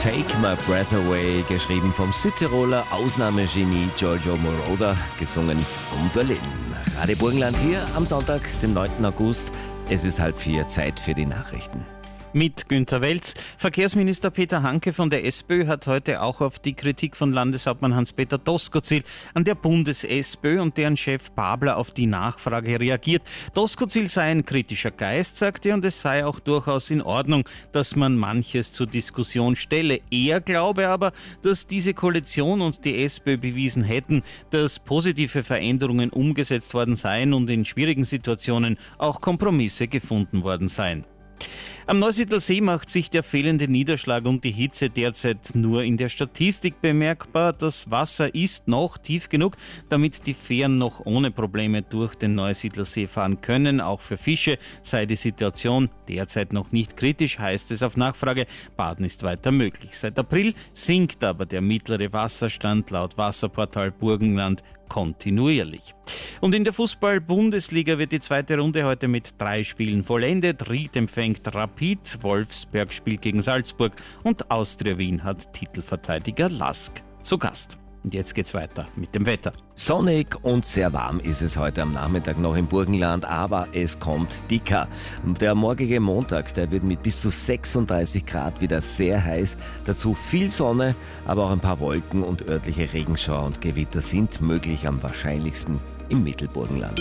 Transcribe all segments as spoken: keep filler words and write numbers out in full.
Take My Breath Away, geschrieben vom Südtiroler Ausnahmegenie Giorgio Moroder, gesungen von Berlin. Radio Burgenland hier am Sonntag, dem neunten August. Es ist halb vier, Zeit für die Nachrichten. Mit Günther Welz. Verkehrsminister Peter Hanke von der SPÖ hat heute auch auf die Kritik von Landeshauptmann Hans-Peter Doskozil an der Bundes-SPÖ und deren Chef Babler auf die Nachfrage reagiert. Doskozil sei ein kritischer Geist, sagte er, und es sei auch durchaus in Ordnung, dass man manches zur Diskussion stelle. Er glaube aber, dass diese Koalition und die SPÖ bewiesen hätten, dass positive Veränderungen umgesetzt worden seien und in schwierigen Situationen auch Kompromisse gefunden worden seien. Am Neusiedler See macht sich der fehlende Niederschlag und die Hitze derzeit nur in der Statistik bemerkbar. Das Wasser ist noch tief genug, damit die Fähren noch ohne Probleme durch den Neusiedler See fahren können. Auch für Fische sei die Situation derzeit noch nicht kritisch, heißt es auf Nachfrage. Baden ist weiter möglich. Seit April sinkt aber der mittlere Wasserstand laut Wasserportal Burgenland kontinuierlich. Und in der Fußball-Bundesliga wird die zweite Runde heute mit drei Spielen vollendet. Ried empfängt Rapid, Wolfsberg spielt gegen Salzburg und Austria Wien hat Titelverteidiger Lask zu Gast. Und jetzt geht's weiter mit dem Wetter. Sonnig und sehr warm ist es heute am Nachmittag noch im Burgenland, aber es kommt dicker. Der morgige Montag, der wird mit bis zu sechsunddreißig Grad wieder sehr heiß. Dazu viel Sonne, aber auch ein paar Wolken und örtliche Regenschauer und Gewitter sind möglich, am wahrscheinlichsten im Mittelburgenland.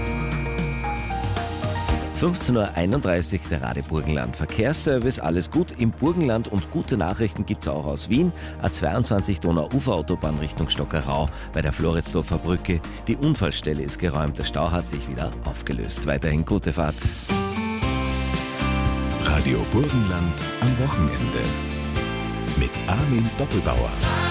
fünfzehn Uhr einunddreißig, der Radio Burgenland Verkehrsservice. Alles gut im Burgenland und gute Nachrichten gibt es auch aus Wien. A zweiundzwanzig Donau-Ufer-Autobahn Richtung Stockerau bei der Floridsdorfer Brücke. Die Unfallstelle ist geräumt, der Stau hat sich wieder aufgelöst. Weiterhin gute Fahrt. Radio Burgenland am Wochenende mit Armin Doppelbauer.